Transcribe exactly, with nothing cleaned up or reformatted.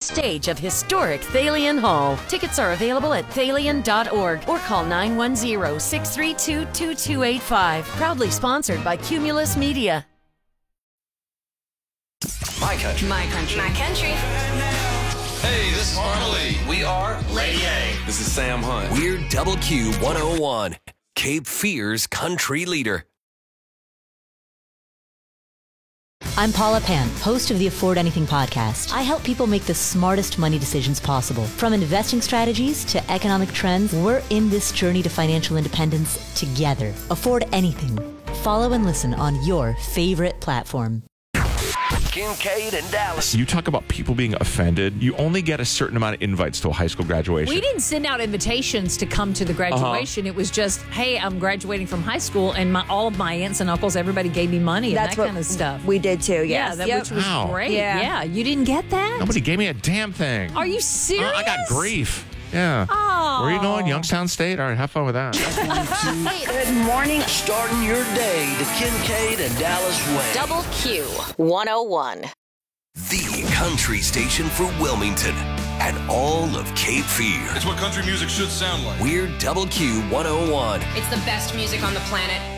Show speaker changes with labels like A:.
A: stage of historic Thalian Hall. Tickets are available at thalian dot org or call nine one zero, six three two, two two eight five. Proudly sponsored by Cumulus Media.
B: My country.
C: My country.
D: My country.
B: Hey, this is Harley. We are Lady A. This is Sam Hunt.
E: We're Double Q one oh one, Cape Fear's country leader.
F: I'm Paula Pan, host of the Afford Anything podcast. I help people make the smartest money decisions possible. From investing strategies to economic trends, we're in this journey to financial independence together. Afford Anything. Follow and listen on your favorite platform.
E: Kincaid and Dallas.
G: You talk about people being offended. You only get a certain amount of invites to a high school graduation.
C: We didn't send out invitations to come to the graduation. Uh-huh. It was just, hey, I'm graduating from high school, and my, all of my aunts and uncles, everybody gave me money and
D: That's
C: that kind of stuff.
D: We did too, yes.
C: Yeah, that,
D: yep.
C: which was
G: Wow.
C: great.
D: Yeah.
C: yeah, you didn't get that?
G: Nobody gave me a damn thing.
C: Are you serious?
G: Uh, I got grief. Yeah.
C: Oh.
G: Where are you going? Youngstown State? All right, have fun with that.
E: Good morning. Starting your day the Kincaid and Dallas way.
D: Double Q one oh one.
E: The country station for Wilmington and all of Cape Fear.
B: It's what country music should sound like.
E: We're Double Q one oh one.
D: It's the best music on the planet.